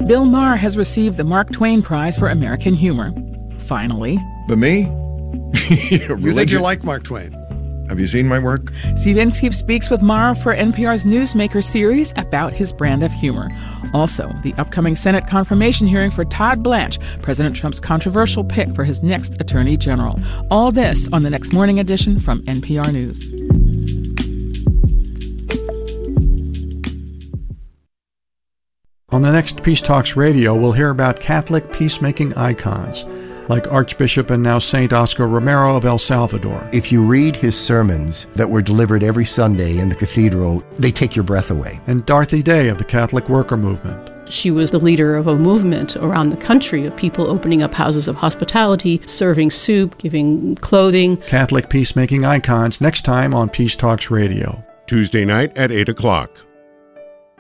Bill Maher has received the Mark Twain Prize for American Humor. Finally. But me? You think you like Mark Twain? Have you seen my work? Steve Inskeep speaks with Maher for NPR's Newsmaker series about his brand of humor. Also, the upcoming Senate confirmation hearing for Todd Blanche, President Trump's controversial pick for his next attorney general. All this on the next morning edition from NPR News. On the next Peace Talks Radio, we'll hear about Catholic peacemaking icons, like Archbishop and now Saint Oscar Romero of El Salvador. If you read his sermons that were delivered every Sunday in the cathedral, they take your breath away. And Dorothy Day of the Catholic Worker Movement. She was the leader of a movement around the country of people opening up houses of hospitality, serving soup, giving clothing. Catholic peacemaking icons next time on Peace Talks Radio. Tuesday night at 8 o'clock.